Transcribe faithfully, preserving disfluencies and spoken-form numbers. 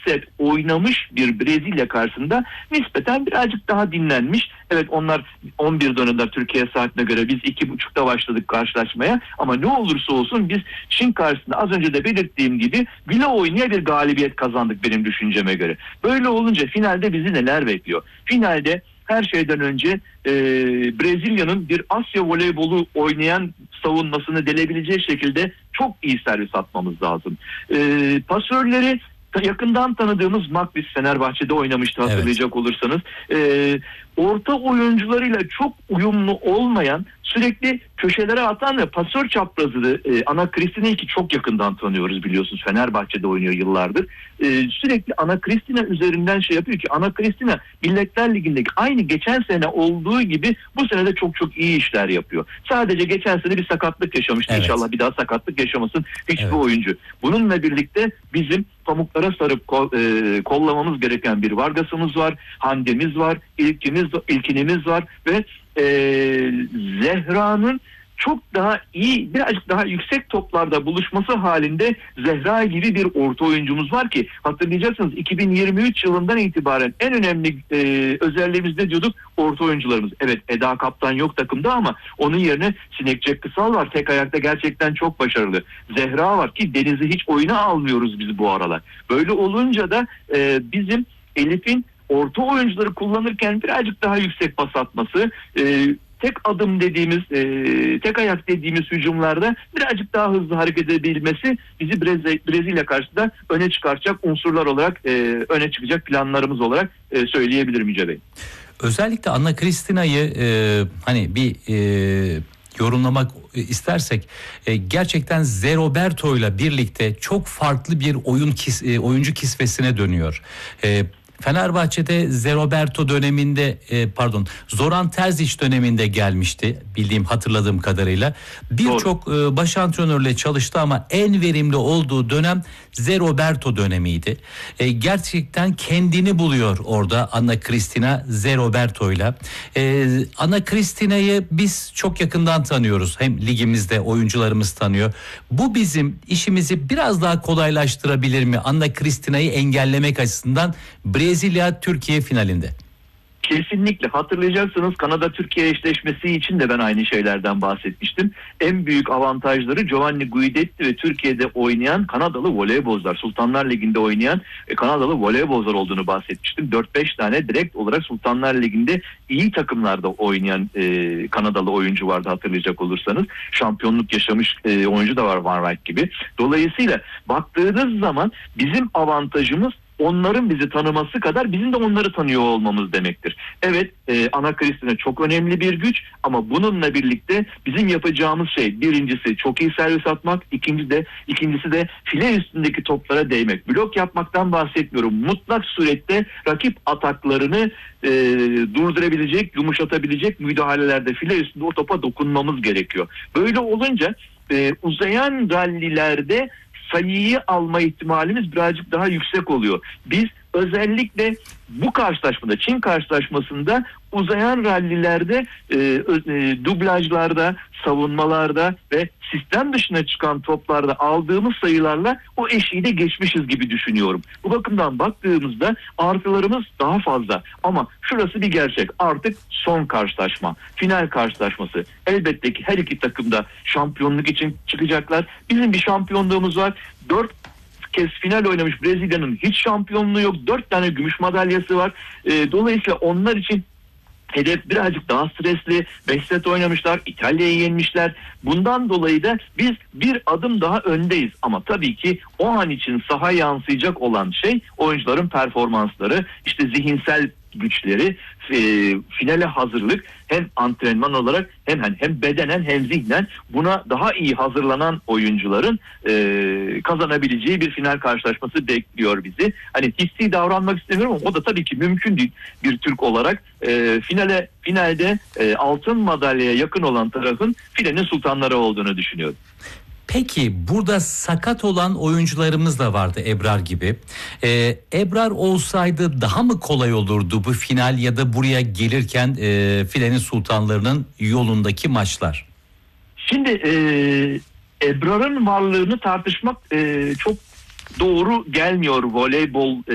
set oynamış bir Brezilya karşısında nispeten birazcık daha dinlenmiş. Evet, onlar on bir dönemler Türkiye saatine göre, biz iki buçukta başladık karşılaşmaya, ama ne olursa olsun biz Çin karşısında az önce de belirttiğim gibi güle oynaya bir galibiyet kazandık benim düşünceme göre. Böyle olunca finalde bizi neler bekliyor? Finalde her şeyden önce e, Brezilya'nın bir Asya voleybolu oynayan savunmasını delebileceği şekilde çok iyi servis atmamız lazım. E, pasörleri yakından tanıdığımız Maklis Fenerbahçe'de oynamıştı, hatırlayacak evet. olursanız. E, orta oyuncularıyla çok uyumlu olmayan, sürekli köşelere atan ve pasör çaprazı e, Ana Cristina'yı ki çok yakından tanıyoruz, biliyorsunuz. Fenerbahçe'de oynuyor yıllardır. E, sürekli Ana Cristina üzerinden şey yapıyor ki Ana Cristina Milletler Ligi'ndeki aynı geçen sene olduğu gibi bu sene de çok çok iyi işler yapıyor. Sadece geçen sene bir sakatlık yaşamıştı. Evet. İnşallah bir daha sakatlık yaşamasın hiçbir evet. oyuncu. Bununla birlikte bizim pamuklara sarıp kol, e, kollamamız gereken bir Vargas'ımız var, Hande'miz var, İlkimiz, İlkinimiz var ve e, Zehra'nın çok daha iyi, birazcık daha yüksek toplarda buluşması halinde Zehra gibi bir orta oyuncumuz var ki, hatırlayacaksınız iki bin yirmi üç yılından itibaren en önemli e, özelliğimiz ne diyorduk? Orta oyuncularımız. Evet, Eda Kaptan yok takımda ama onun yerine Sinekçek Kısal var. Tek ayakta gerçekten çok başarılı. Zehra var ki Deniz'i hiç oyuna almıyoruz biz bu aralar. Böyle olunca da e, bizim Elif'in orta oyuncuları kullanırken birazcık daha yüksek pas atması, e, tek adım dediğimiz, e, tek ayak dediğimiz hücumlarda birazcık daha hızlı hareket edebilmesi bizi Brezilya, Brezilya karşısında öne çıkartacak unsurlar olarak, e, öne çıkacak planlarımız olarak e, söyleyebilirim Yüce Bey. Özellikle Ana Cristina'yı e, hani bir e, yorumlamak istersek e, gerçekten Zé Roberto ile birlikte çok farklı bir oyun kis, e, oyuncu kisvesine dönüyor. E, Fenerbahçe'de Zé Roberto döneminde e, pardon Zoran Terzic döneminde gelmişti bildiğim, hatırladığım kadarıyla. Birçok e, baş antrenörle çalıştı ama en verimli olduğu dönem Zé Roberto dönemiydi. E, gerçekten kendini buluyor orada Ana Cristina Zé Roberto'yla. E, Ana Cristina'yı biz çok yakından tanıyoruz. Hem ligimizde oyuncularımız tanıyor. Bu bizim işimizi biraz daha kolaylaştırabilir mi? Ana Cristina'yı engellemek açısından Brezilya-Türkiye finalinde. Kesinlikle, hatırlayacaksınız Kanada-Türkiye eşleşmesi için de ben aynı şeylerden bahsetmiştim. En büyük avantajları Giovanni Guidetti ve Türkiye'de oynayan Kanadalı voleybolcular, Sultanlar Ligi'nde oynayan Kanadalı voleybolcular olduğunu bahsetmiştim. dört beş tane direkt olarak Sultanlar Ligi'nde iyi takımlarda oynayan e, Kanadalı oyuncu vardı, hatırlayacak olursanız. Şampiyonluk yaşamış e, oyuncu da var, Van Wright gibi. Dolayısıyla baktığınız zaman bizim avantajımız onların bizi tanıması kadar bizim de onları tanıyor olmamız demektir. Evet, e, Ana Cristina çok önemli bir güç ama bununla birlikte bizim yapacağımız şey, birincisi çok iyi servis atmak, ikincisi de ikincisi de file üstündeki toplara değmek. Blok yapmaktan bahsetmiyorum. Mutlak surette rakip ataklarını e, durdurabilecek, yumuşatabilecek müdahalelerde file üstünde o topa dokunmamız gerekiyor. Böyle olunca e, uzayan rallilerde sayıyı alma ihtimalimiz birazcık daha yüksek oluyor. Biz özellikle bu karşılaşmada, Çin karşılaşmasında uzayan rallilerde, e, e, dublajlarda, savunmalarda ve sistem dışına çıkan toplarda aldığımız sayılarla o eşiği de geçmişiz gibi düşünüyorum. Bu bakımdan baktığımızda artılarımız daha fazla. Ama şurası bir gerçek. Artık son karşılaşma, final karşılaşması. Elbette ki her iki takım da şampiyonluk için çıkacaklar. Bizim bir şampiyonluğumuz var. Dört kez final oynamış Brezilya'nın hiç şampiyonluğu yok. Dört tane gümüş madalyası var. E, dolayısıyla onlar için hedef birazcık daha stresli. Beş set oynamışlar. İtalya'yı yenmişler. Bundan dolayı da biz bir adım daha öndeyiz. Ama tabii ki o an için sahaya yansıyacak olan şey oyuncuların performansları, işte zihinsel güçleri, e, finale hazırlık, hem antrenman olarak hem hem bedenen hem zihnen buna daha iyi hazırlanan oyuncuların e, kazanabileceği bir final karşılaşması bekliyor bizi. Hani hissi davranmak istemiyorum ama o da tabii ki mümkün değil bir Türk olarak. E, finale finalde e, altın madalyaya yakın olan tarafın filenin sultanları olduğunu düşünüyorum. Peki burada sakat olan oyuncularımız da vardı Ebrar gibi. Ee, Ebrar olsaydı daha mı kolay olurdu bu final ya da buraya gelirken e, filenin sultanlarının yolundaki maçlar? Şimdi e, Ebrar'ın varlığını tartışmak e, çok doğru gelmiyor voleybol